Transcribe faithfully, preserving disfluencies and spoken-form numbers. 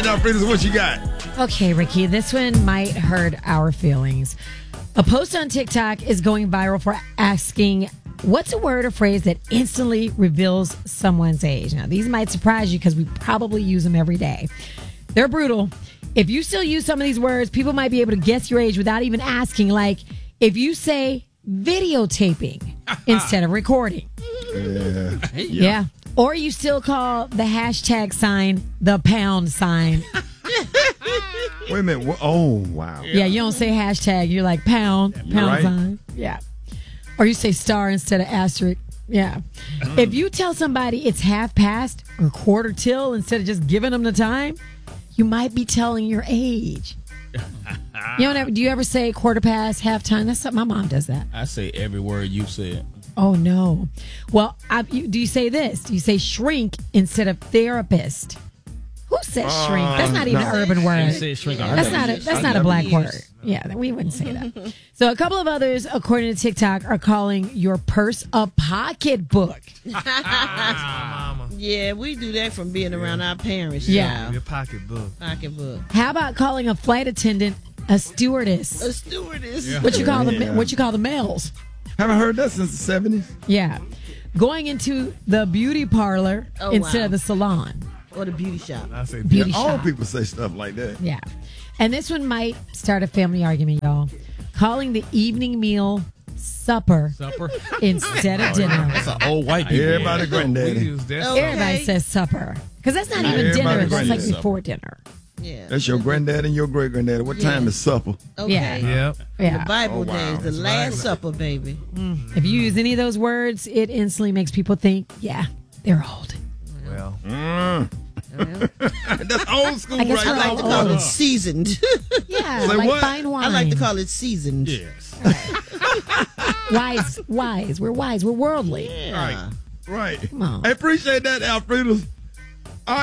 right, Alfredo, what you got? Okay, Ricky, this one might hurt our feelings. A post on TikTok is going viral for asking, what's a word or phrase that instantly reveals someone's age? Now, these might surprise you because we probably use them every day. They're brutal. If you still use some of these words, people might be able to guess your age without even asking. Like, if you say videotaping instead of recording. Yeah. yeah. Yeah. Or you still call the hashtag sign the pound sign. Wait a minute. What? Oh, wow. Yeah. yeah, you don't say hashtag. You're like pound, pound right. sign. Yeah. Or you say star instead of asterisk. Yeah. Mm. If you tell somebody it's half past or quarter till instead of just giving them the time, you might be telling your age. You don't ever, do you ever say quarter past, halftime? That's something, my mom does that. I say every word you said. Oh, no. Well, I, you, do you say this? Do you say shrink instead of therapist? Who says Uh, shrink? That's not even no. an urban word. You said shrink. That's not a, that's not a black word. Yeah, we wouldn't say that. So a couple of others, according to TikTok, are calling your purse a pocketbook. Yeah, we do that from being around our parents. Yeah. Your pocketbook. Pocketbook. How about calling a flight attendant a stewardess? A stewardess. Yeah. What you call Yeah. the what you call the males? Haven't heard that since the seventies. Yeah. Going into the beauty parlor Oh, instead wow. of the salon. Or the beauty shop. I say Beauty All shop. people say stuff like that. Yeah. And this one might start a family argument, y'all. Calling the evening meal supper Supper. instead of dinner. That's an old white people. Everybody We granddaddy. use that. Okay. Everybody says supper. Because that's not even Everybody dinner. That's like granddaddy. before dinner. Yeah. That's your granddaddy and your great granddaddy. What Yeah. time is supper? Okay. Yeah. Yep. The Yeah. Bible Oh, wow. days, the That's Last right. Supper, baby. If you use any of those words, it instantly makes people think, yeah, they're old. Well, Mm. That's old school I guess right I we're there. like to call Oh. it seasoned. Yeah, Say like what? fine wine. I like to call it seasoned. Yes. wise, wise. We're wise. We're worldly. Yeah. Right. Come on. I appreciate that, Alfredo.